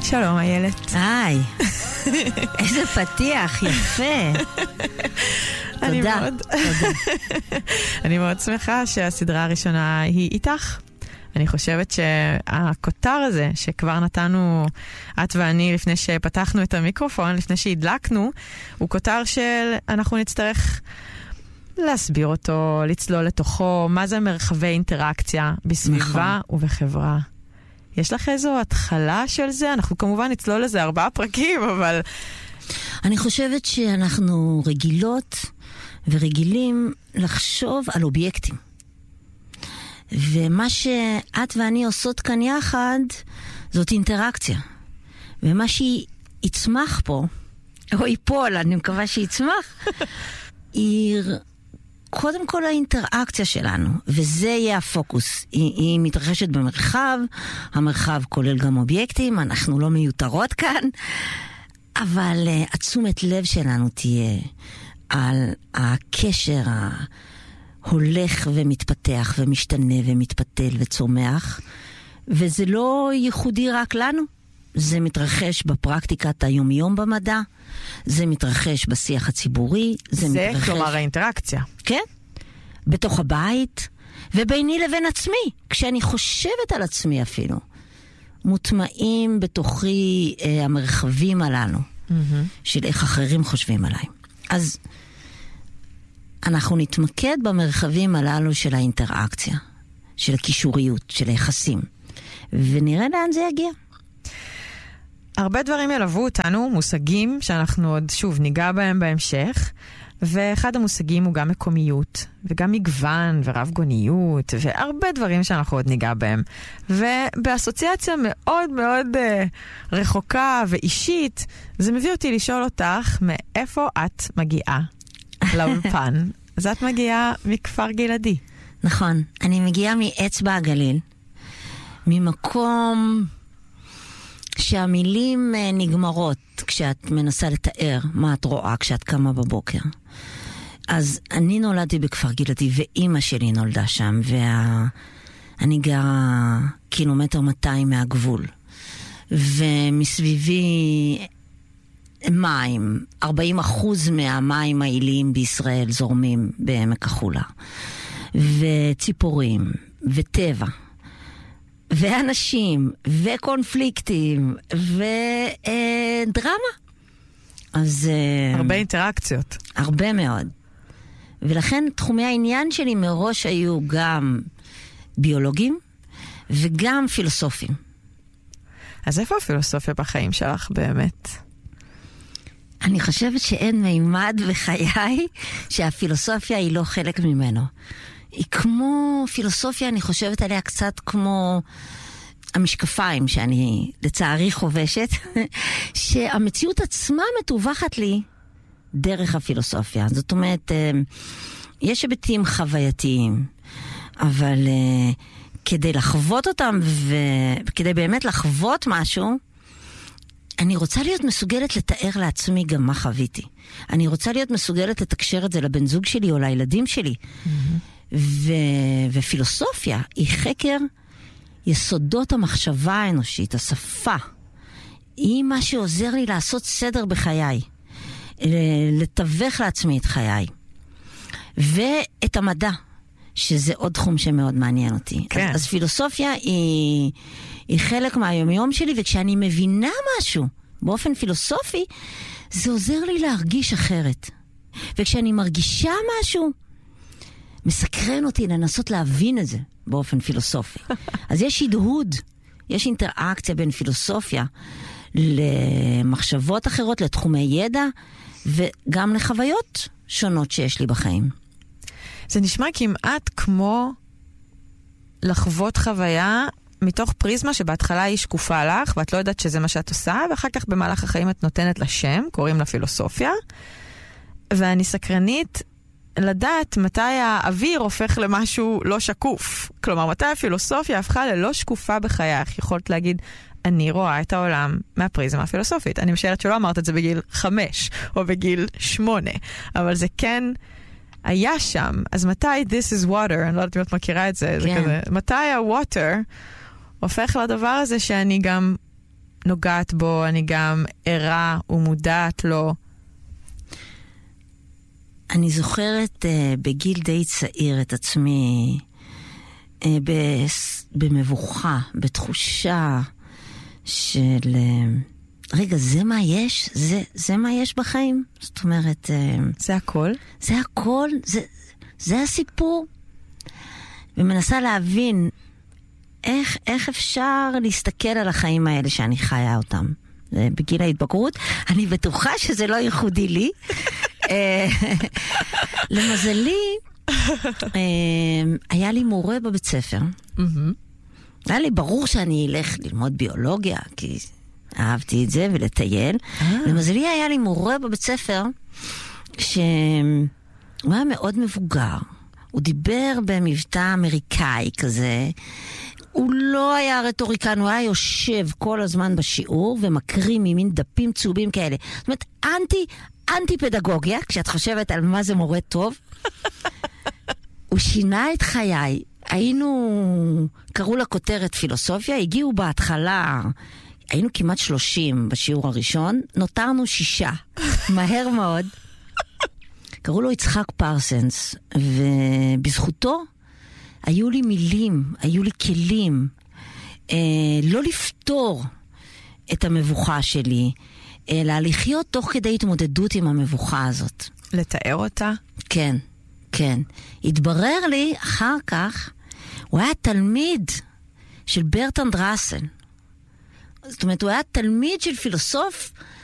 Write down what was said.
שלום, איילת. היי. איזה פתיח, יפה. תודה. אני מאוד שמחה שהסדרה הראשונה היא איתך. אני חושבת שהכותר הזה שכבר נתנו את ואני לפני שפתחנו את המיקרופון, לפני שהדלקנו, הוא כותר של אנחנו נצטרך להסביר אותו, לצלול לתוכו, מה זה מרחבי אינטראקציה בסביבה ובחברה. יש לך איזו התחלה של זה? אנחנו כמובן נצלול לזה 4 פרקים, אבל... אני חושבת שאנחנו רגילות ורגילים לחשוב על אובייקטים. ומה שאת ואני עושות כאן יחד, זאת אינטראקציה. ומה שיצמח פה, או ייפול, אני מקווה שיצמח, היא קודם כל האינטראקציה שלנו, וזה יהיה הפוקוס. היא מתרחשת במרחב, המרחב כולל גם אובייקטים, אנחנו לא מיותרות כאן, אבל התשומת לב שלנו תהיה על הקשר הולך ומתפתח ומשתנה ומתפתל וצומח, וזה לא ייחודי רק לנו. זה מתרחש בפרקטיקת היומיום במדע, זה מתרחש בשיח הציבורי, זה מתרחש... כלומר האינטראקציה. כן, בתוך הבית, וביני לבין עצמי, כשאני חושבת על עצמי אפילו, מוטמעים בתוכי המרחבים הללו, של איך אחרים חושבים עליי. אז אנחנו נתמקד במרחבים הללו של האינטראקציה, של הקישוריות, של היחסים, ונראה לאן זה יגיע. הרבה דברים ילוו אותנו, מושגים שאנחנו עוד שוב ניגע בהם בהמשך, ואחד המושגים הוא גם מקומיות, וגם מגוון ורב גוניות, והרבה דברים שאנחנו עוד ניגע בהם. ובאסוציאציה מאוד מאוד רחוקה ואישית, זה מביא אותי לשאול אותך, מאיפה את מגיעה לאולפן? אז את מגיעה מכפר גלעדי. נכון, אני מגיעה מאצבע הגליל, ממקום שהמילים נגמרות כשאת מנסה לתאר מה את רואה כשאת קמה בבוקר. אז אני נולדתי בכפר גלעדי, ואימא שלי נולדה שם, ואני גרה 1.2 קילומטר מהגבול. ומסביבי מים, 40% מהמים העיליים בישראל זורמים בעמק החולה. וציפורים, וטבע. ואנשים, וקונפליקטים, ודרמה. אז... הרבה אינטראקציות. הרבה מאוד. ולכן תחומי העניין שלי מראש היו גם ביולוגים, וגם פילוסופים. אז איפה הפילוסופיה בחיים שלך באמת? אני חושבת שאין מימד בחיי שהפילוסופיה היא לא חלק ממנו. היא כמו פילוסופיה, אני חושבת עליה קצת כמו המשקפיים שאני לצערי חובשת, שהמציאות עצמה מתווכת לי דרך הפילוסופיה. זאת אומרת, יש היבטים חווייתיים, אבל כדי לחוות אותם וכדי באמת לחוות משהו, אני רוצה להיות מסוגלת לתאר לעצמי גם מה חוויתי. אני רוצה להיות מסוגלת לתקשר את זה לבן זוג שלי או לילדים שלי. ופילוסופיה היא חקר יסודות המחשבה האנושית, השפה. היא מה שעוזר לי לעשות סדר בחיי, לתווך לעצמי את חיי. ואת המדע, שזה עוד תחום שמאוד מעניין אותי. כן. אז פילוסופיה היא חלק מהיומיום שלי, וכשאני מבינה משהו באופן פילוסופי, זה עוזר לי להרגיש אחרת. וכשאני מרגישה משהו, מסקרן אותי לנסות להבין את זה באופן פילוסופי. אז יש הדהוד, יש אינטראקציה בין פילוסופיה למחשבות אחרות, לתחומי ידע, וגם לחוויות שונות שיש לי בחיים. זה נשמע כמעט כמו לחוות חוויה מתוך פריזמה שבהתחלה היא שקופה לך, ואת לא יודעת שזה מה שאת עושה, ואחר כך במהלך החיים את נותנת לה שם, קוראים לה פילוסופיה, ואני סקרנית לדעת מתי האוויר הופך למשהו לא שקוף. כלומר, מתי הפילוסופיה הפכה ללא שקופה בחייך. יכולת להגיד, אני רואה את העולם מהפריזמה הפילוסופית. אני משערת שלא אמרת את זה בגיל 5 או בגיל 8, אבל זה כן היה שם. אז מתי this is water, אני לא יודעת אם את מכירה את זה, כן. זה כזה, מתי הwater הופך לדבר הזה שאני גם נוגעת בו, אני גם ערה ומודעת לו. אני זוכרת בגיל די צעיר את עצמי במבוכה, בתחושה של רגע, זה מה יש? זה מה יש בחיים? זאת אומרת... זה הכל? זה הכל? זה הסיפור? ומנסה להבין איך אפשר להסתכל על החיים האלה שאני חיה אותם. בגיל ההתבגרות, אני בטוחה שזה לא ייחודי לי. למזלי, היה לי מורה בבית ספר. היה לי ברור שאני אלך ללמוד ביולוגיה, כי אהבתי את זה ולטייל. למזלי היה לי מורה בבית ספר, שהוא היה מאוד מבוגר. הוא דיבר במבטא אמריקאי כזה. הוא לא היה רטוריקן, הוא היה יושב כל הזמן בשיעור ומקריא ממין דפים צהובים כאלה. זאת אומרת, אנטי פדגוגיה, כשאת חושבת על מה זה מורה טוב. הוא שינה את חיי. קראו לה כותרת פילוסופיה, הגיעו בהתחלה, היינו כמעט 30 בשיעור הראשון, נותרנו 6, מהר מאוד. קראו לו יצחק פרסנס, ובזכותו היו לי מילים, היו לי כלים, לא לפתור את המבוכה שלי, אלא לחיות תוך כדי התמודדות עם המבוכה הזאת. לתאר אותה? כן, כן. התברר לי אחר כך, הוא היה תלמיד של ברטרנד ראסל. זאת אומרת, הוא היה תלמיד של פילוסוף